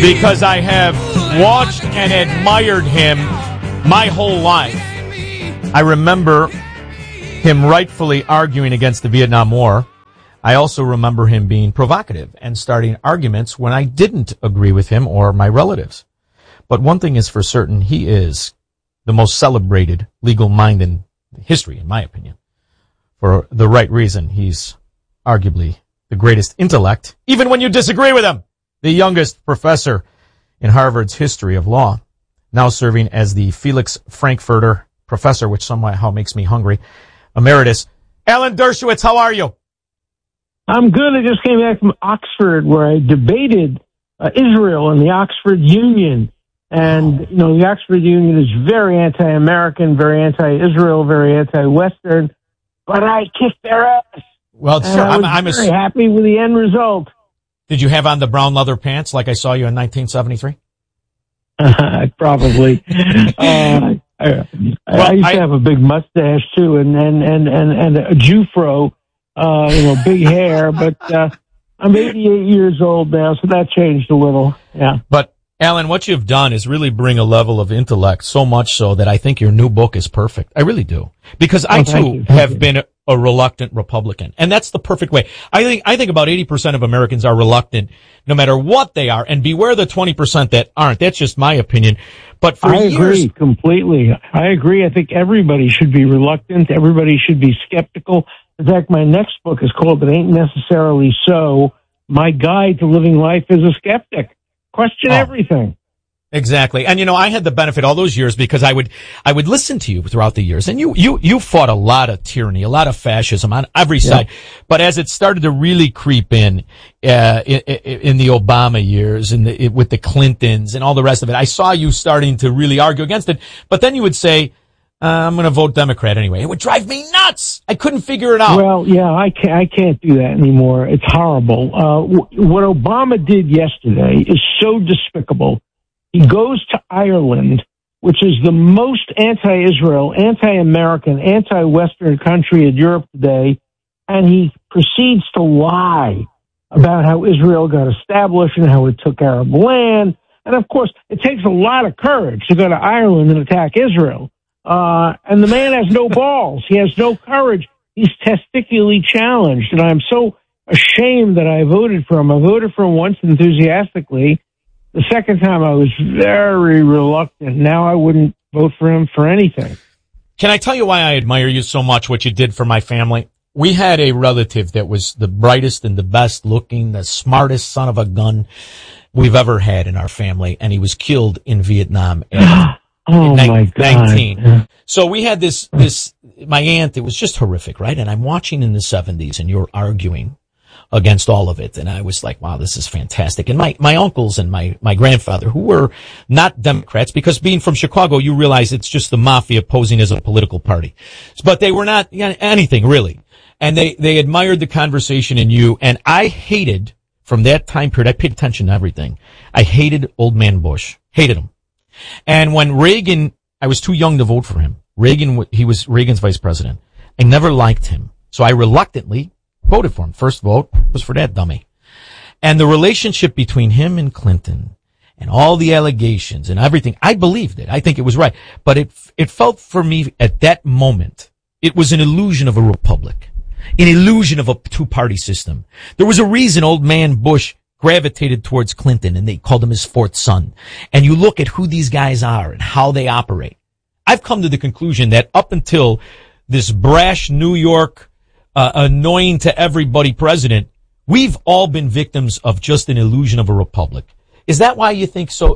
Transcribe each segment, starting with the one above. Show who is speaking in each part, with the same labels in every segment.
Speaker 1: because I have watched and admired him my whole life. I remember him rightfully arguing against the Vietnam War. I also remember him being provocative and starting arguments when I didn't agree with him or my relatives. But one thing is for certain, he is the most celebrated legal mind in history, in my opinion. For the right reason, he's arguably the greatest intellect, even when you disagree with him. The youngest professor in Harvard's history of law, now serving as the Felix Frankfurter professor, which somehow makes me hungry, emeritus. Alan Dershowitz, how are you?
Speaker 2: I'm good. I just came back from Oxford, where I debated Israel and the Oxford Union. And, you know, the Oxford Union is very anti-American, very anti-Israel, very anti-Western. But I kicked their ass.
Speaker 1: Well, sir,
Speaker 2: I'm very happy with the end result.
Speaker 1: Did you have on the brown leather pants like I saw you in 1973?
Speaker 2: Probably. I used to have a big mustache too, and a Jufro, big hair. But I'm 88 years old now, so that changed a little. Yeah.
Speaker 1: But Alan, what you've done is really bring a level of intellect, so much so that I think your new book is perfect. I really do, because I too have been a reluctant Republican, and that's the perfect way. I think about 80% of Americans are reluctant, no matter what they are, and beware the 20% that aren't. That's just my opinion. But for years,
Speaker 2: I agree completely. I agree. I think everybody should be reluctant. Everybody should be skeptical. In fact, my next book is called "It Ain't Necessarily So: My Guide to Living Life as a Skeptic." Question everything.
Speaker 1: Exactly. And, I had the benefit all those years because I would listen to you throughout the years. And you fought a lot of tyranny, a lot of fascism on every side. But as it started to really creep in the Obama years and with the Clintons and all the rest of it, I saw you starting to really argue against it. But then you would say, I'm going to vote Democrat anyway. It would drive me nuts. I couldn't figure it out.
Speaker 2: Well, yeah, I can't do that anymore. It's horrible. What Obama did yesterday is so despicable. He goes to Ireland, which is the most anti-Israel, anti-American, anti-Western country in Europe today, and he proceeds to lie about how Israel got established and how it took Arab land. And of course, it takes a lot of courage to go to Ireland and attack Israel. And the man has no balls. He has no courage. He's testicularly challenged. And I'm so ashamed that I voted for him. I voted for him once enthusiastically. The second time I was very reluctant. Now I wouldn't vote for him for anything.
Speaker 1: Can I tell you why I admire you so much, what you did for my family? We had a relative that was the brightest and the best looking, the smartest son of a gun we've ever had in our family. And he was killed in Vietnam.
Speaker 2: Oh my God.
Speaker 1: 19. So we had this, my aunt, it was just horrific, right? And I'm watching in the 70s and you're arguing against all of it. And I was like, wow, this is fantastic. And my uncles and my grandfather, who were not Democrats, because being from Chicago, you realize it's just the mafia posing as a political party. But they were not anything really. And they admired the conversation in you. And I hated, from that time period, I paid attention to everything. I hated old man Bush. Hated him. And when Reagan, I was too young to vote for him. He was Reagan's vice president. I never liked him. So I reluctantly voted for him. First vote was for that dummy. And the relationship between him and Clinton and all the allegations and everything, I believed it. I think it was right. But it felt for me at that moment, it was an illusion of a republic, an illusion of a two-party system. There was a reason old man Bush gravitated towards Clinton, and they called him his fourth son. And you look at who these guys are and how they operate. I've come to the conclusion that up until this brash New York, annoying to everybody president, we've all been victims of just an illusion of a republic. Is that why you think so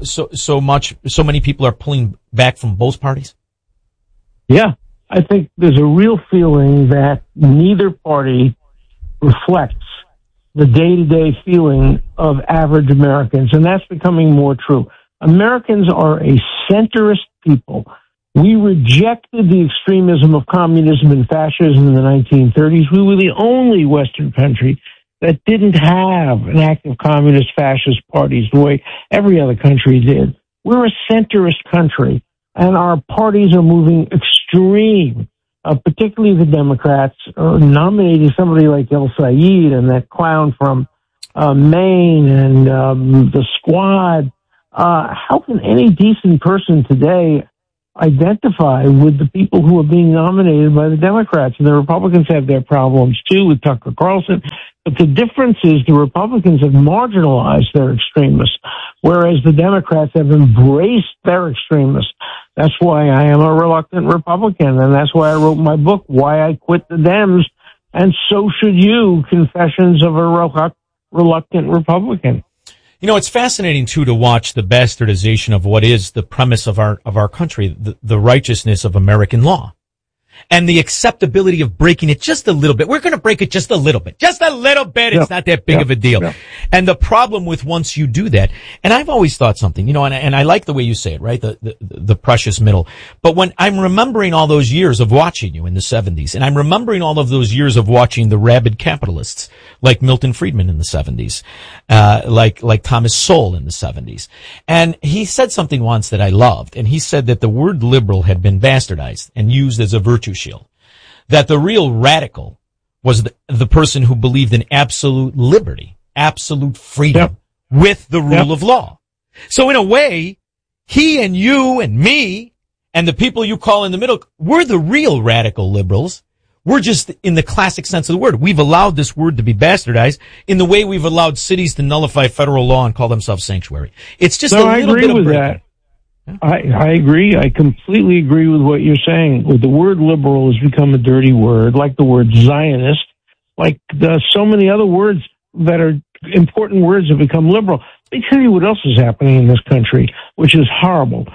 Speaker 1: many people are pulling back from both parties?
Speaker 2: Yeah, I think there's a real feeling that neither party reflects the day-to-day feeling of average Americans, and that's becoming more true. Americans are a centrist people. We rejected the extremism of communism and fascism in the 1930s. We were the only Western country that didn't have an active communist fascist parties the way every other country did. We're a centrist country, and our parties are moving extreme. Particularly the Democrats are nominating somebody like El Sayed and that clown from Maine and the Squad. How can any decent person today identify with the people who are being nominated by the Democrats? And the Republicans have their problems too with Tucker Carlson. But the difference is the Republicans have marginalized their extremists, whereas the Democrats have embraced their extremists. That's why I am a reluctant Republican, and that's why I wrote my book, Why I Quit the Dems, and so should you, Confessions of a Reluctant Republican.
Speaker 1: You know, it's fascinating, too, to watch the bastardization of what is the premise of our country, the righteousness of American law. And the acceptability of breaking it just a little bit. We're going to break it just a little bit. Just a little bit. It's not that big of a deal. And the problem with once you do that, and I've always thought something, you know, and I like the way you say it, right? The precious middle. But when I'm remembering all those years of watching you in the 70s, and I'm remembering all of those years of watching the rabid capitalists like Milton Friedman in the 70s, like Thomas Sowell in the 70s. And he said something once that I loved, and he said that the word liberal had been bastardized and used as a virtue shield. That the real radical was the person who believed in absolute liberty, absolute freedom with the rule of law. So in a way, he and you and me and the people you call in the middle, we're the real radical liberals. We're just in the classic sense of the word. We've allowed this word to be bastardized in the way we've allowed cities to nullify federal law and call themselves sanctuary. It's just a little bit of that.
Speaker 2: I agree. I completely agree with what you're saying. The word liberal has become a dirty word, like the word Zionist, like so many other words that are important words have become liberal. Let me tell you what else is happening in this country, which is horrible.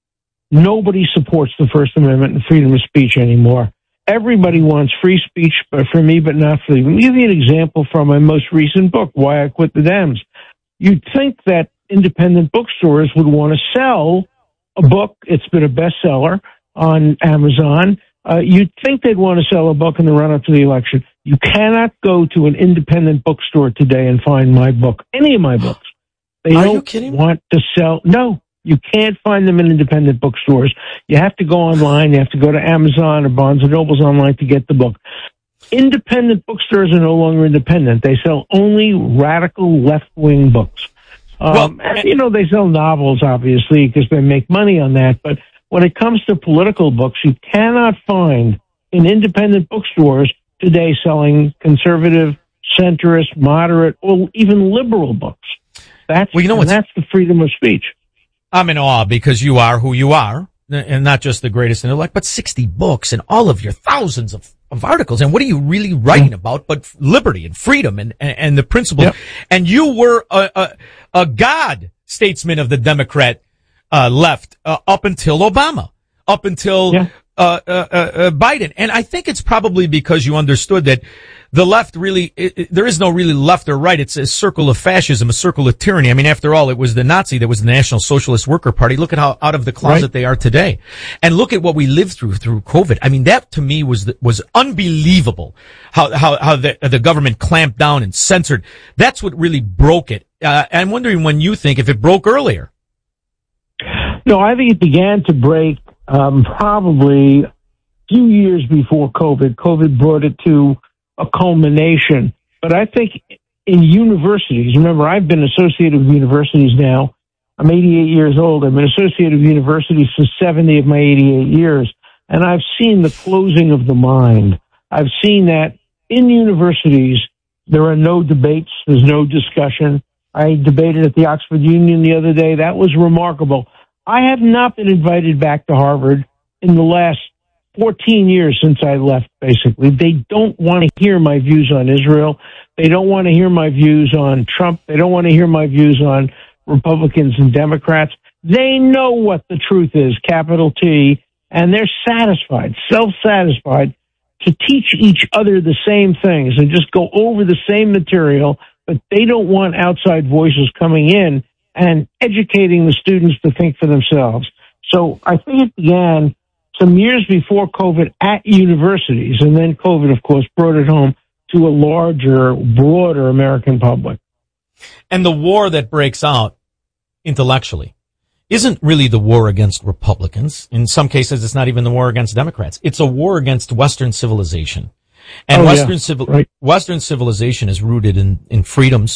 Speaker 2: Nobody supports the First Amendment and freedom of speech anymore. Everybody wants free speech for me, but not for you. Let me give you an example from my most recent book, Why I Quit the Dems. You'd think that independent bookstores would want to sell a book. It's been a bestseller on Amazon. You'd think they'd want to sell a book in the run-up to the election. You cannot go to an independent bookstore today and find my book, any of my books. They don't want to sell. No, you can't find them in independent bookstores. You have to go online. You have to go to Amazon or Barnes & Noble's online to get the book. Independent bookstores are no longer independent. They sell only radical left-wing books. You know, they sell novels, obviously, because they make money on that. But when it comes to political books, you cannot find in independent bookstores today selling conservative, centrist, moderate, or even liberal books. That's the freedom of speech.
Speaker 1: I'm in awe because you are who you are, and not just the greatest intellect, but 60 books and all of your thousands of articles. And what are you really writing about but liberty and freedom and the principles? Yep. And you were a god statesman of the Democrat left up until Obama, up until Biden. And I think it's probably because you understood that the left really, there is no really left or right. It's a circle of fascism, a circle of tyranny. I mean, after all, it was the Nazi that was the National Socialist Worker Party. Look at how out of the closet they are today. And look at what we lived through COVID. I mean, that to me was unbelievable. How the government clamped down and censored. That's what really broke it. I'm wondering when you think if it broke earlier.
Speaker 2: No, I think it began to break, probably a few years before COVID. COVID brought it to a culmination. But I think in universities, remember, I've been associated with universities now. I'm 88 years old. I've been associated with universities for 70 of my 88 years. And I've seen the closing of the mind. I've seen that in universities, there are no debates. There's no discussion. I debated at the Oxford Union the other day. That was remarkable. I have not been invited back to Harvard in the last 14 years since I left, basically. They don't want to hear my views on Israel. They don't want to hear my views on Trump. They don't want to hear my views on Republicans and Democrats. They know what the truth is, capital T, and they're satisfied, self-satisfied, to teach each other the same things and just go over the same material, but they don't want outside voices coming in and educating the students to think for themselves. So I think it began some years before COVID at universities, and then COVID, of course, brought it home to a larger, broader American public.
Speaker 1: And the war that breaks out intellectually isn't really the war against Republicans. In some cases, it's not even the war against Democrats. It's a war against Western civilization. And Western civilization is rooted in freedoms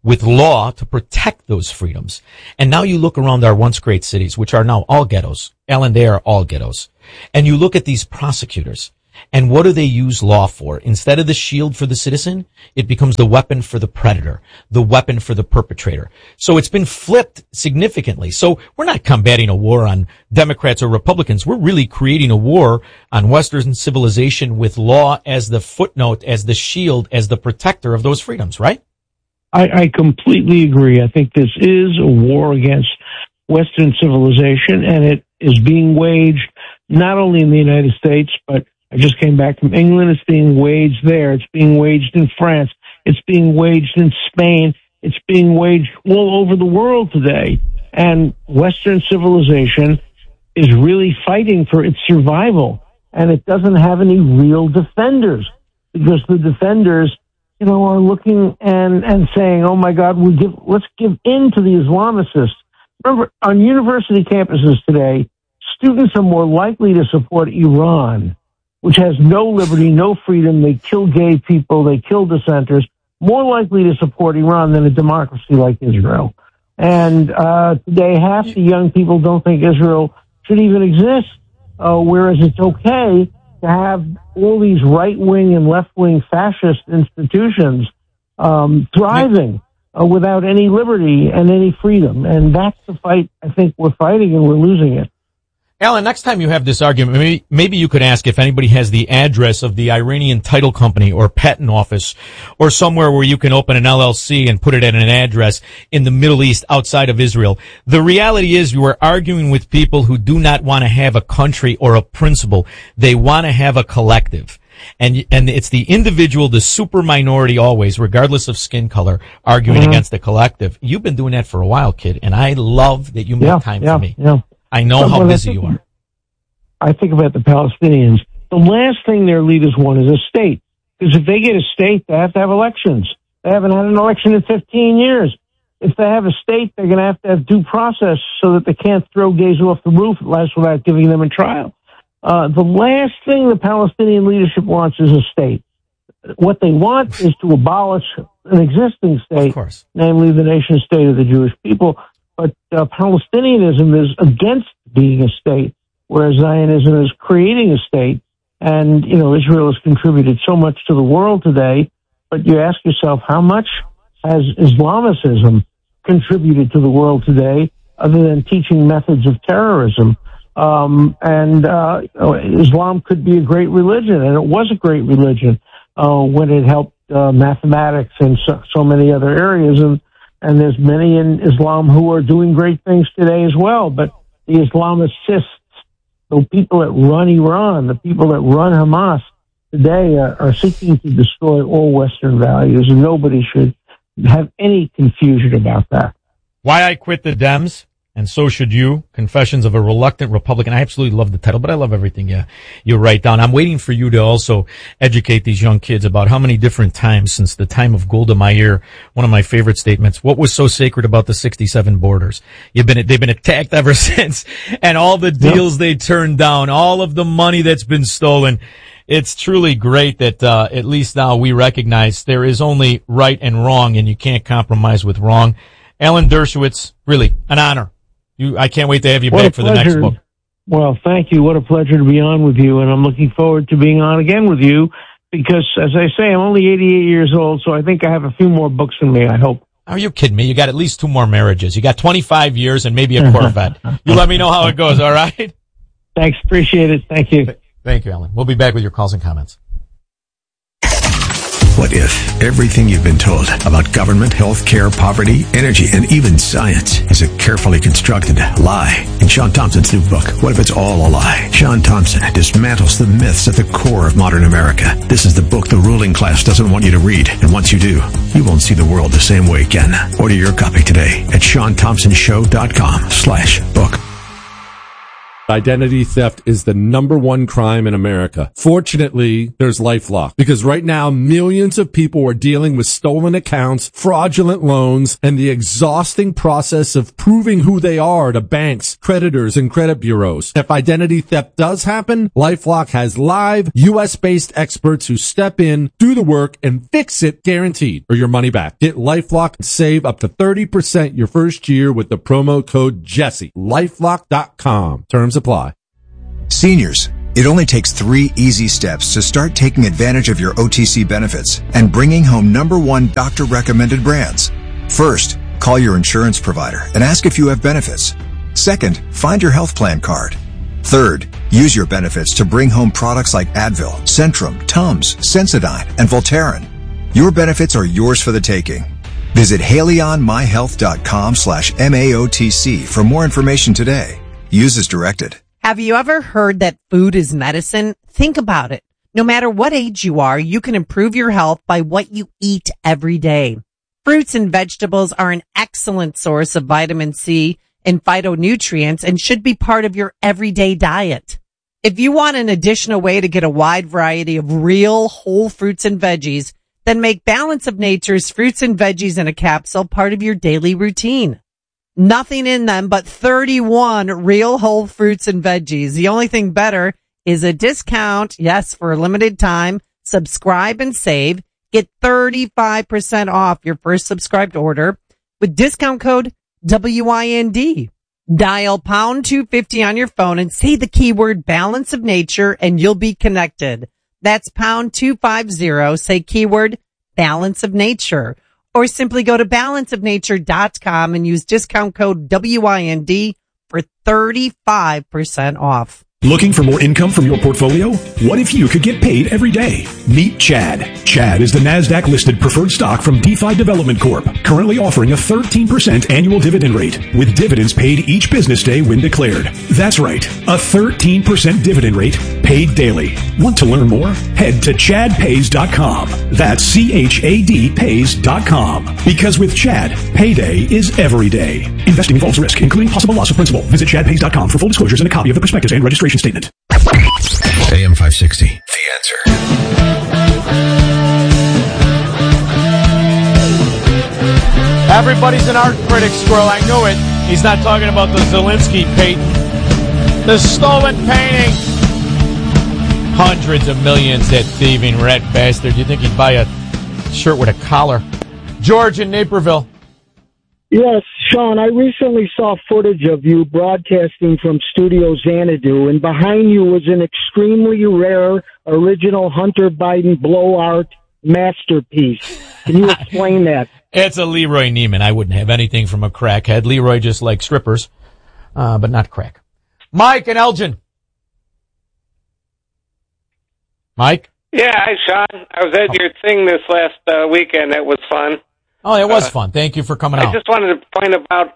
Speaker 1: with law to protect those freedoms. And now you look around our once great cities, which are now all ghettos. Alan, they are all ghettos. And you look at these prosecutors, and what do they use law for? Instead of the shield for the citizen, it becomes the weapon for the predator, the weapon for the perpetrator. So it's been flipped significantly. So we're not combating a war on Democrats or Republicans. We're really creating a war on Western civilization with law as the footnote, as the shield, as the protector of those freedoms, right?
Speaker 2: I completely agree. I think this is a war against Western civilization, and it is being waged not only in the United States, but I just came back from England. It's being waged there. It's being waged in France. It's being waged in Spain. It's being waged all over the world today. And Western civilization is really fighting for its survival. And it doesn't have any real defenders, because the defenders, are looking and saying, oh my God, let's give in to the Islamicists. Remember, on university campuses today, students are more likely to support Iran, which has no liberty, no freedom. They kill gay people. They kill dissenters. More likely to support Iran than a democracy like Israel. And today, half the young people don't think Israel should even exist, whereas it's okay to have all these right-wing and left-wing fascist institutions thriving without any liberty and any freedom. And that's the fight I think we're fighting, and we're losing it.
Speaker 1: Alan, next time you have this argument, maybe you could ask if anybody has the address of the Iranian title company or patent office or somewhere where you can open an LLC and put it at an address in the Middle East outside of Israel. The reality is you are arguing with people who do not want to have a country or a principle. They want to have a collective. And it's the individual, the super minority always, regardless of skin color, arguing against the collective. You've been doing that for a while, kid, and I love that you make time for me.
Speaker 2: Yeah.
Speaker 1: I know how busy you are.
Speaker 2: I think about the Palestinians. The last thing their leaders want is a state. Because if they get a state, they have to have elections. They haven't had an election in 15 years. If they have a state, they're going to have due process so that they can't throw gays off the roof at last without giving them a trial. The last thing the Palestinian leadership wants is a state. What they want is to abolish an existing state, namely the nation state of the Jewish people. But Palestinianism is against being a state, whereas Zionism is creating a state. And, Israel has contributed so much to the world today, but you ask yourself, how much has Islamicism contributed to the world today other than teaching methods of terrorism? Islam could be a great religion, and it was a great religion when it helped mathematics and so many other areas. And there's many in Islam who are doing great things today as well. But the Islamicists, the people that run Iran, the people that run Hamas today are seeking to destroy all Western values, and nobody should have any confusion about that.
Speaker 1: Why I Quit the Dems, and So Should You, Confessions of a Reluctant Republican. I absolutely love the title, but I love everything you write down. I'm waiting for you to also educate these young kids about how many different times since the time of Golda Meir, one of my favorite statements, what was so sacred about the 67 borders? They've been attacked ever since, and all the deals they turned down, all of the money that's been stolen. It's truly great that at least now we recognize there is only right and wrong, and you can't compromise with wrong. Alan Dershowitz, really an honor. I can't wait to have you back for the next book.
Speaker 2: Well, thank you. What a pleasure to be on with you, and I'm looking forward to being on again with you because, as I say, I'm only 88 years old, so I think I have a few more books in me, I hope.
Speaker 1: Are you kidding me? You got at least 2 more marriages. You got 25 years and maybe a Corvette. You let me know how it goes, all right?
Speaker 2: Thanks. Appreciate it. Thank you.
Speaker 1: Thank you, Alan. We'll be back with your calls and comments.
Speaker 3: What if everything you've been told about government, healthcare, poverty, energy, and even science is a carefully constructed lie? In Sean Thompson's new book, What If It's All a Lie? Sean Thompson dismantles the myths at the core of modern America. This is the book the ruling class doesn't want you to read, and once you do, you won't see the world the same way again. Order your copy today at SeanThompsonShow.com/book.
Speaker 4: Identity theft is the number one crime in America. Fortunately, there's LifeLock, because right now millions of people are dealing with stolen accounts, fraudulent loans, and the exhausting process of proving who they are to banks, creditors, and credit bureaus. If identity theft does happen, LifeLock has live US-based experts who step in, do the work, and fix it guaranteed, or your money back. Get LifeLock and save up to 30% your first year with the promo code Jesse. LifeLock.com. Terms apply.
Speaker 5: Seniors, it only takes 3 easy steps to start taking advantage of your OTC benefits and bringing home #1 doctor-recommended brands. First, call your insurance provider and ask if you have benefits. Second, find your health plan card. Third, use your benefits to bring home products like Advil, Centrum, Tums, Sensodyne, and Voltaren. Your benefits are yours for the taking. Visit HaleyOnMyHealth.com/MAOTC for more information today. Use as directed.
Speaker 6: Have you ever heard that food is medicine? Think about it. No matter what age you are, you can improve your health by what you eat every day. Fruits and vegetables are an excellent source of vitamin C and phytonutrients and should be part of your everyday diet. If you want an additional way to get a wide variety of real whole fruits and veggies, then make Balance of Nature's fruits and veggies in a capsule part of your daily routine. Nothing in them but 31 real whole fruits and veggies. The only thing better is a discount. Yes, for a limited time. Subscribe and save. Get 35% off your first subscribed order with discount code WIND. Dial pound 250 on your phone and say the keyword Balance of Nature and you'll be connected. That's pound 250. Say keyword Balance of Nature. Or simply go to balanceofnature.com and use discount code WIND for 35% off.
Speaker 3: Looking for more income from your portfolio? What if you could get paid every day? Meet Chad. Chad is the NASDAQ-listed preferred stock from DeFi Development Corp., currently offering a 13% annual dividend rate, with dividends paid each business day when declared. That's right, a 13% dividend rate paid daily. Want to learn more? Head to ChadPays.com. That's ChadPays.com. Because with Chad, payday is every day. Investing involves risk, including possible loss of principal. Visit ChadPays.com for full disclosures and a copy of the prospectus and registration statement.
Speaker 7: AM 560. The Answer.
Speaker 1: Everybody's an art critic, Squirrel. I knew it. He's not talking about the Zelensky painting. The stolen painting. Hundreds of millions, that thieving rat bastard. You think he'd buy a shirt with a collar? George in Naperville.
Speaker 2: Yes, Sean, I recently saw footage of you broadcasting from Studio Xanadu, and behind you was an extremely rare original Hunter Biden blow art masterpiece. Can you explain that?
Speaker 1: It's a Leroy Neiman. I wouldn't have anything from a crackhead. Leroy just likes strippers, but not crack. Mike and Elgin. Mike?
Speaker 8: Yeah, hi, Sean. I was at your thing this last weekend. It was fun.
Speaker 1: Oh, it was fun. Thank you for coming out.
Speaker 8: I just wanted to point about,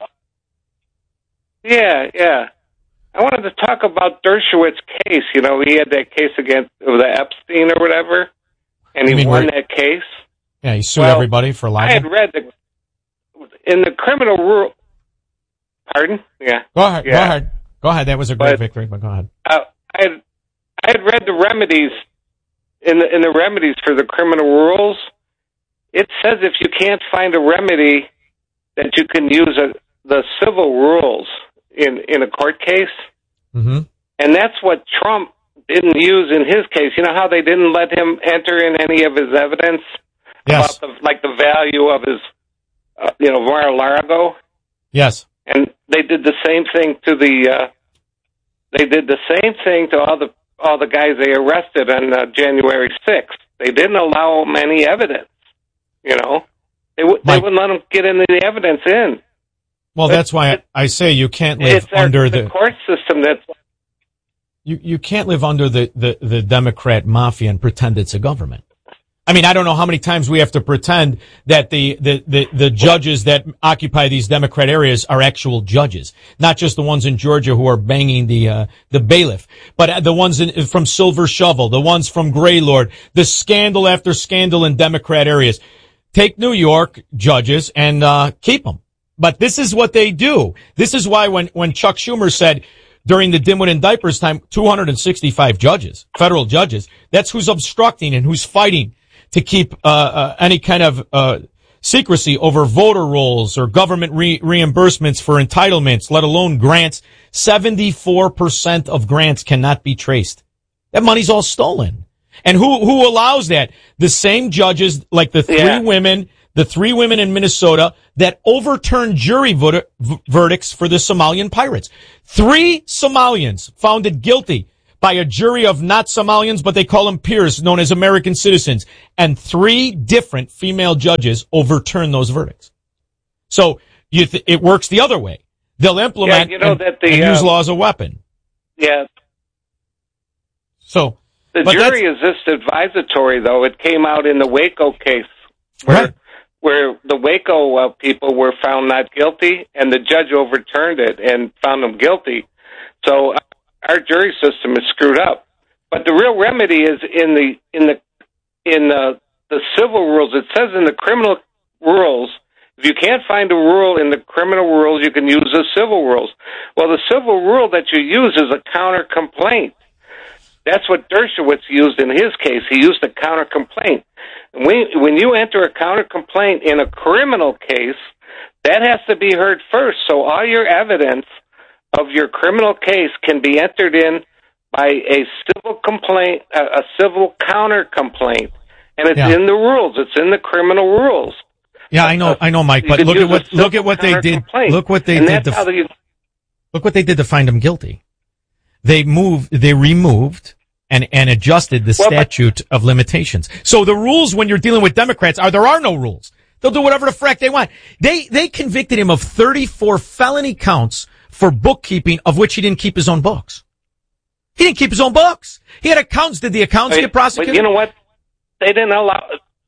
Speaker 8: I wanted to talk about Dershowitz's case. You know, he had that case against the Epstein or whatever, and he won that case.
Speaker 1: Yeah, he sued everybody for libel.
Speaker 8: I had read in the criminal rule. Pardon? Yeah.
Speaker 1: Go ahead. That was a great victory, but go ahead.
Speaker 8: I had read the remedies in the remedies for the criminal rules. It says if you can't find a remedy that you can use the civil rules in a court case. Mm-hmm. And that's what Trump didn't use in his case. You know how they didn't let him enter in any of his evidence about the value of his, Mar-a-Lago?
Speaker 1: Yes.
Speaker 8: And they did the same thing to all the guys they arrested on January 6th. They didn't allow them any evidence. You know, they wouldn't let them get any of the evidence in.
Speaker 1: Well, that's why I say you can't live under the
Speaker 8: court system.
Speaker 1: You can't live under the Democrat mafia and pretend it's a government. I mean, I don't know how many times we have to pretend that the judges that occupy these Democrat areas are actual judges, not just the ones in Georgia who are banging the bailiff, but the ones from Silver Shovel, the ones from Greylord, the scandal after scandal in Democrat areas. Take New York judges and keep them. But this is what they do. This is why when Chuck Schumer said, during the dimwit and diapers time, 265 judges, federal judges. That's who's obstructing and who's fighting to keep any kind of secrecy over voter rolls or government reimbursements for entitlements, let alone grants. 74% of grants cannot be traced. That money's all stolen. And who allows that? The same judges, like the three women in Minnesota that overturned jury verdicts for the Somalian pirates. 3 Somalians founded guilty by a jury of not Somalians, but they call them peers, known as American citizens. And 3 different female judges overturned those verdicts. So it works the other way. They'll implement and use law as a weapon.
Speaker 8: Yeah.
Speaker 1: So
Speaker 8: the jury is just advisatory, though. It came out in the Waco case, where the Waco people were found not guilty, and the judge overturned it and found them guilty. So our jury system is screwed up. But the real remedy is in the civil rules. It says in the criminal rules, if you can't find a rule in the criminal rules, you can use the civil rules. Well, the civil rule that you use is a counter complaint. That's what Dershowitz used in his case. He used a counter complaint. When you enter a counter complaint in a criminal case, that has to be heard first. So all your evidence of your criminal case can be entered in by a civil complaint, a civil counter complaint, and it's in the rules. It's in the criminal rules.
Speaker 1: Yeah, I know, Mike. But look at what they did. Look what they did. Look what they did to find him guilty. They removed and adjusted the statute of limitations. So the rules when you're dealing with Democrats there are no rules. They'll do whatever the frack they want. They convicted him of 34 felony counts for bookkeeping, of which he didn't keep his own books. He didn't keep his own books. He had accounts. Did the accounts get prosecuted?
Speaker 8: But you know what? They didn't allow.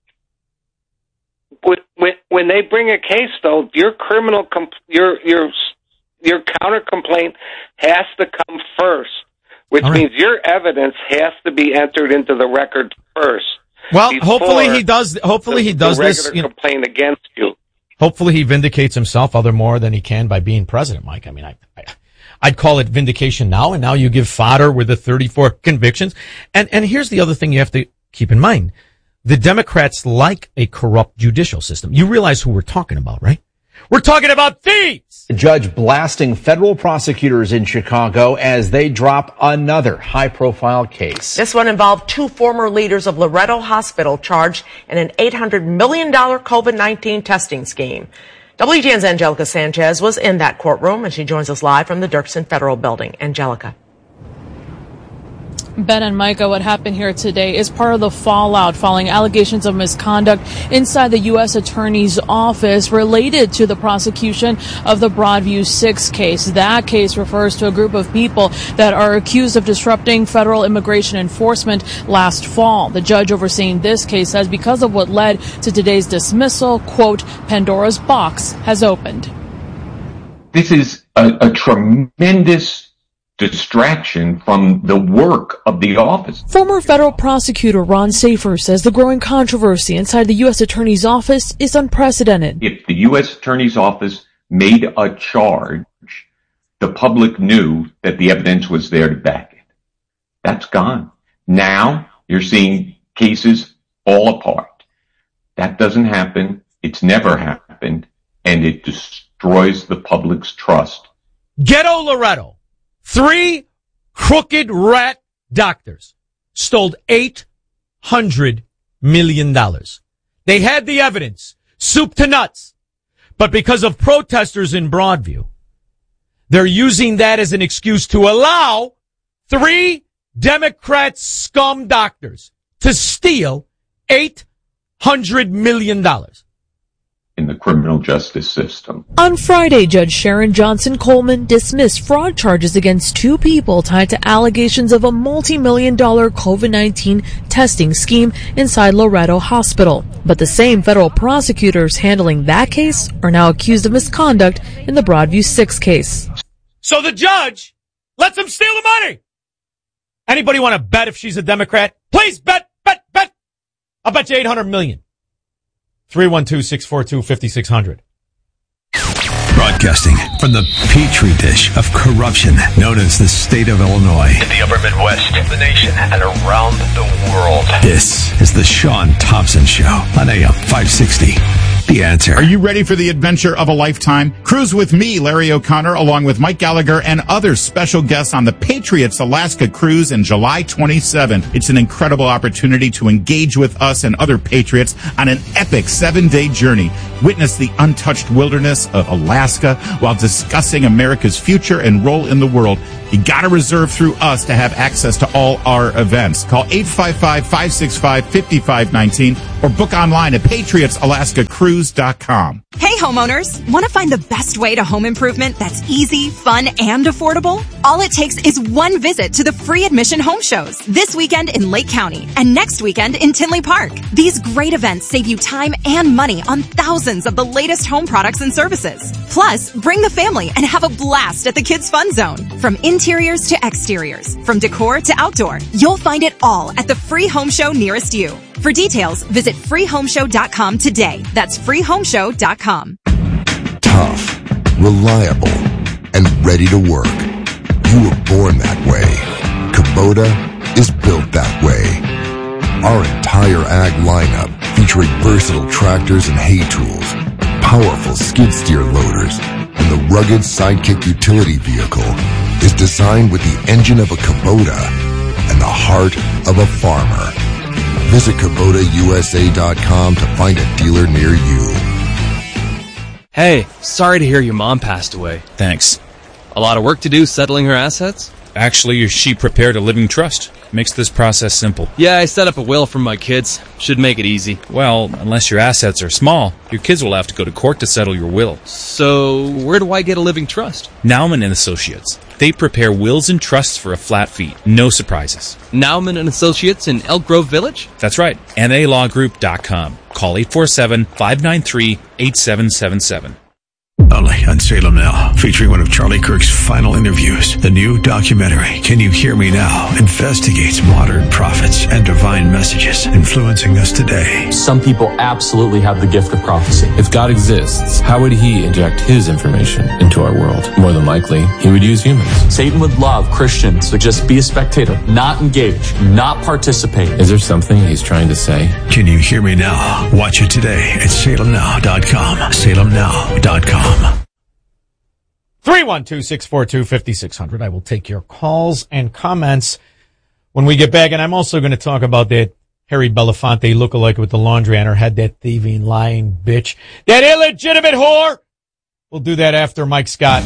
Speaker 8: When they bring a case, though, your criminal your counter complaint has to come first, which means your evidence has to be entered into the record first.
Speaker 1: Well, hopefully he does. Hopefully he does this.
Speaker 8: Complaint against you.
Speaker 1: Hopefully he vindicates himself more than he can by being president, Mike. I mean, I'd call it vindication now, and now you give fodder with the 34 convictions. And here's the other thing you have to keep in mind. The Democrats like a corrupt judicial system. You realize who we're talking about, right? We're talking about thieves!
Speaker 9: The judge blasting federal prosecutors in Chicago as they drop another high-profile case.
Speaker 10: This one involved 2 former leaders of Loretto Hospital charged in an $800 million COVID-19 testing scheme. WGN's Angelica Sanchez was in that courtroom, and she joins us live from the Dirksen Federal Building. Angelica.
Speaker 11: Ben and Micah, what happened here today is part of the fallout following allegations of misconduct inside the U.S. Attorney's Office related to the prosecution of the Broadview 6 case. That case refers to a group of people that are accused of disrupting federal immigration enforcement last fall. The judge overseeing this case says because of what led to today's dismissal, quote, Pandora's box has opened.
Speaker 12: This is a tremendous distraction from the work of the office.
Speaker 11: Former federal prosecutor Ron Safer says the growing controversy inside the U.S. Attorney's Office is unprecedented.
Speaker 12: If the U.S. Attorney's Office made a charge, the public knew that the evidence was there to back it. That's gone. Now you're seeing cases fall apart. That doesn't happen. It's never happened. And it destroys the public's trust.
Speaker 1: Ghetto Loretto. 3 crooked rat doctors stole $800 million. They had the evidence, soup to nuts. But because of protesters in Broadview, they're using that as an excuse to allow 3 Democrat scum doctors to steal $800 million.
Speaker 12: In the criminal justice system.
Speaker 11: On Friday, Judge Sharon Johnson Coleman dismissed fraud charges against 2 people tied to allegations of a multi-million-dollar COVID-19 testing scheme inside Loretto Hospital. But the same federal prosecutors handling that case are now accused of misconduct in the Broadview 6 case.
Speaker 1: So the judge lets them steal the money. Anybody want to bet if she's a Democrat? Please bet. I'll bet you $800 million. 312-642-5600.
Speaker 3: Broadcasting from the petri dish of corruption known as the state of Illinois.
Speaker 7: In the upper Midwest, the nation, and around the world.
Speaker 3: This is the Sean Thompson Show on AM 560. The Answer.
Speaker 13: Are you ready for the adventure of a lifetime? Cruise with me, Larry O'Connor, along with Mike Gallagher and other special guests on the Patriots Alaska Cruise in July 27. It's an incredible opportunity to engage with us and other Patriots on an epic 7-day journey. Witness the untouched wilderness of Alaska while discussing America's future and role in the world. You gotta reserve through us to have access to all our events. Call 855-565-5519 or book online at patriotsalaskacruise.com.
Speaker 14: Hey homeowners, want to find the best way to home improvement that's easy, fun, and affordable? All it takes is one visit to the free admission home shows this weekend in Lake County and next weekend in Tinley Park. These great events save you time and money on thousands of the latest home products and services. Plus, bring the family and have a blast at the Kids Fun Zone. From interiors to exteriors, from decor to outdoor, you'll find it all at the free home show nearest you. For details, visit freehomeshow.com today. That's freehomeshow.com.
Speaker 15: Tough, reliable, and ready to work. You were born that way. Kubota is built that way. Our entire ag lineup, featuring versatile tractors and hay tools, powerful skid steer loaders, and the rugged Sidekick utility vehicle, is designed with the engine of a Kubota and the heart of a farmer. Visit KubotaUSA.com to find a dealer near you.
Speaker 16: Hey, sorry to hear your mom passed away.
Speaker 17: Thanks.
Speaker 16: A lot of work to do settling her assets?
Speaker 17: Actually, she prepared a living trust. Makes this process simple.
Speaker 16: Yeah, I set up a will for my kids. Should make it easy.
Speaker 17: Well, unless your assets are small, your kids will have to go to court to settle your will.
Speaker 16: So, where do I get a living trust?
Speaker 17: Nauman & Associates. They prepare wills and trusts for a flat fee. No surprises.
Speaker 16: Nauman & Associates in Elk Grove Village?
Speaker 17: That's right. NALawGroup.com. Call 847-593-8777.
Speaker 3: Only on Salem Now, featuring one of Charlie Kirk's final interviews. The new documentary, Can You Hear Me Now?, investigates modern prophets and divine messages influencing us today.
Speaker 18: Some people absolutely have the gift of prophecy. If God exists, how would he inject his information into our world? More than likely, he would use humans. Satan would love Christians to just be a spectator, not engage, not participate. Is there something he's trying to say?
Speaker 3: Can You Hear Me Now? Watch it today at salemnow.com. salemnow.com.
Speaker 1: 312-642-5600. I will take your calls and comments when we get back. And I'm also going to talk about that Harry Belafonte lookalike with the laundry on her head, that thieving, lying bitch, that illegitimate whore. We'll do that after Mike Scott.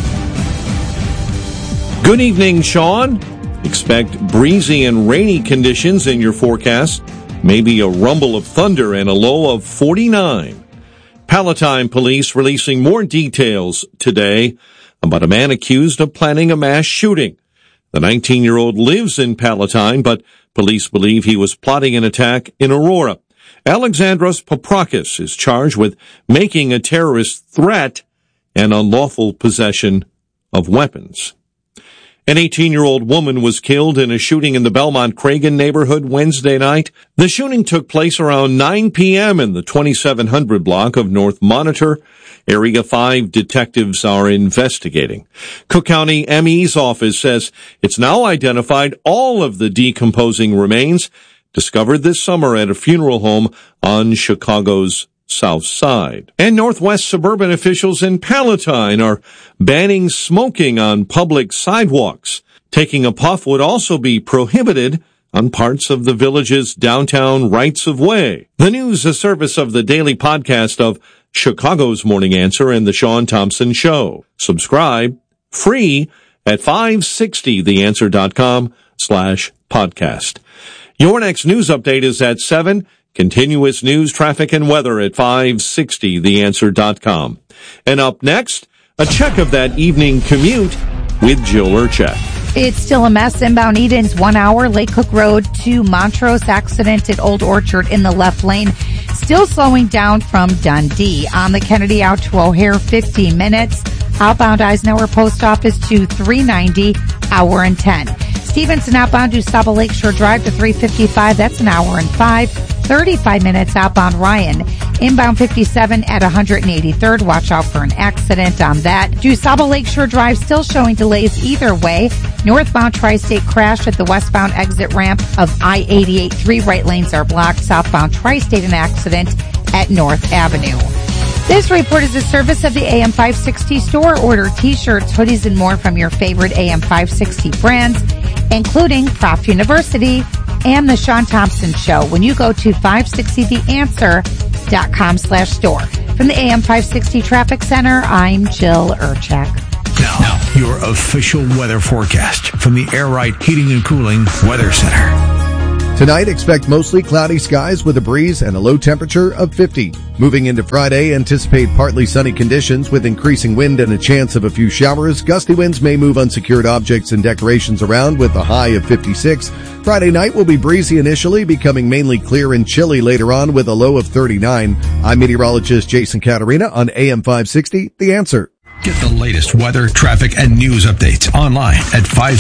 Speaker 19: Good evening, Sean. Expect breezy and rainy conditions in your forecast. Maybe a rumble of thunder and a low of 49. Palatine police releasing more details today about a man accused of planning a mass shooting. The 19-year-old lives in Palatine, but police believe he was plotting an attack in Aurora. Alexandros Paprakis is charged with making a terrorist threat and unlawful possession of weapons. An 18-year-old woman was killed in a shooting in the Belmont-Cragen neighborhood Wednesday night. The shooting took place around 9 p.m. in the 2700 block of North Monitor. Area 5 detectives are investigating. Cook County ME's office says it's now identified all of the decomposing remains discovered this summer at a funeral home on Chicago's South Side. And Northwest suburban officials in Palatine are banning smoking on public sidewalks. Taking a puff would also be prohibited on parts of the village's downtown rights-of-way. The news, a service of the daily podcast of Chicago's Morning Answer and the Sean Thompson Show. Subscribe free at 560theanswer.com/podcast. Your next news update is at 7. Continuous news, traffic, and weather at 560theanswer.com. And up next, a check of that evening commute with Jill Urchak.
Speaker 20: It's still a mess inbound Edens, 1 hour, Lake Cook Road to Montrose, accident at Old Orchard in the left lane. Still slowing down from Dundee. On the Kennedy out to O'Hare, 15 minutes. Outbound Eisenhower Post Office to 390, hour and 10. Stevenson outbound to Saba Lakeshore Drive to 355, that's an hour and 5. 35 minutes outbound Ryan. Inbound 57 at 183rd. Watch out for an accident on that. DuSable Lakeshore Drive still showing delays either way. Northbound Tri-State crash at the westbound exit ramp of I-88. 3 right lanes are blocked. Southbound Tri-State an accident at North Avenue. This report is a service of the AM 560 store. Order t-shirts, hoodies, and more from your favorite AM 560 brands, including Prof University and the Sean Thompson Show when you go to 560theanswer.com/store. From the AM 560 Traffic Center, I'm Jill Urchak.
Speaker 3: Now, your official weather forecast from the Air Right Heating and Cooling Weather Center.
Speaker 21: Tonight, expect mostly cloudy skies with a breeze and a low temperature of 50. Moving into Friday, anticipate partly sunny conditions with increasing wind and a chance of a few showers. Gusty winds may move unsecured objects and decorations around with a high of 56. Friday night will be breezy initially, becoming mainly clear and chilly later on with a low of 39. I'm meteorologist Jason Caterina on AM 560, The Answer.
Speaker 3: Get the latest weather, traffic, and news updates online at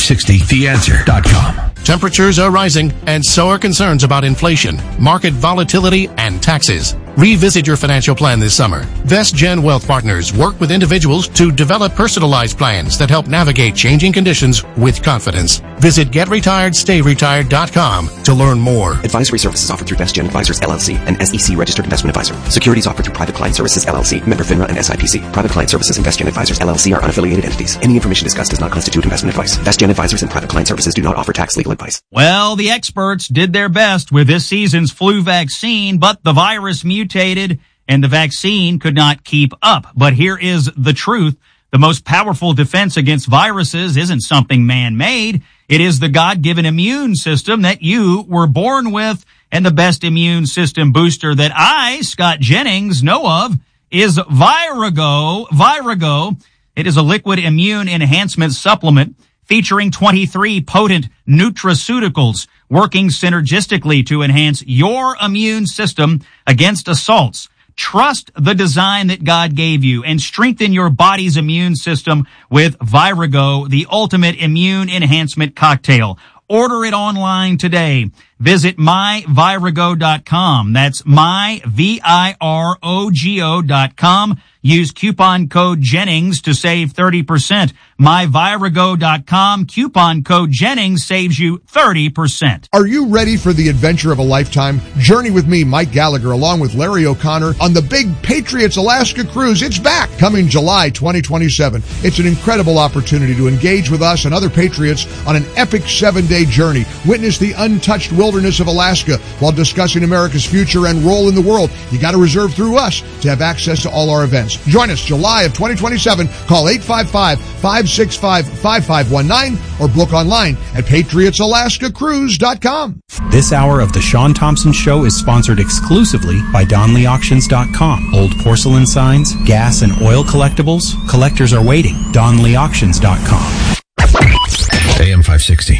Speaker 3: 560theanswer.com.
Speaker 22: Temperatures are rising, and so are concerns about inflation, market volatility, and taxes. Revisit your financial plan this summer. VestGen Wealth Partners work with individuals to develop personalized plans that help navigate changing conditions with confidence. Visit GetRetiredStayRetired.com to learn more.
Speaker 23: Advisory services offered through VestGen Advisors, LLC, an SEC registered investment advisor. Securities offered through Private Client Services, LLC, member FINRA and SIPC. Private Client Services and VestGen Advisors, LLC are unaffiliated entities. Any information discussed does not constitute investment advice. VestGen Advisors and Private Client Services do not offer tax legal advice.
Speaker 24: Well, the experts did their best with this season's flu vaccine, but the virus mutated and the vaccine could not keep up. But here is the truth. The most powerful defense against viruses isn't something man-made. It is the God-given immune system that you were born with. And the best immune system booster that I, Scott Jennings, know of is Virago. Virago. It is a liquid immune enhancement supplement featuring 23 potent nutraceuticals working synergistically to enhance your immune system against assaults. Trust the design that God gave you and strengthen your body's immune system with Virago, the ultimate immune enhancement cocktail. Order it online today. Visit myvirago.com. That's myvirago.com. Use coupon code Jennings to save 30%. Myvirago.com. Coupon code Jennings saves you 30%.
Speaker 25: Are you ready for the adventure of a lifetime? Journey with me, Mike Gallagher, along with Larry O'Connor on the big Patriots Alaska Cruise. It's back, coming July 2027. It's an incredible opportunity to engage with us and other Patriots on an epic 7-day journey. Witness the untouched wilderness of Alaska while discussing America's future and role in the world. You got to reserve through us to have access to all our events. Join us July of 2027. Call 855-565-5519 or book online at patriotsalaskacruise.com.
Speaker 26: This hour of the Sean Thompson Show is sponsored exclusively by DonleyAuctions.com. Old porcelain signs, gas and oil collectibles. Collectors are waiting. DonleyAuctions.com.
Speaker 3: AM 560.